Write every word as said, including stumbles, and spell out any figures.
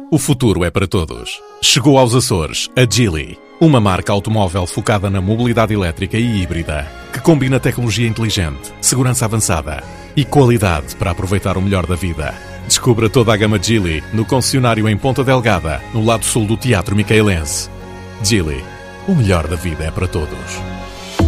O futuro é para todos. Chegou aos Açores a Geely, uma marca automóvel focada na mobilidade elétrica e híbrida, que combina tecnologia inteligente, segurança avançada e qualidade para aproveitar o melhor da vida. Descubra toda a gama Geely no concessionário em Ponta Delgada, no lado sul do Teatro Micaelense. Geely, o melhor da vida é para todos.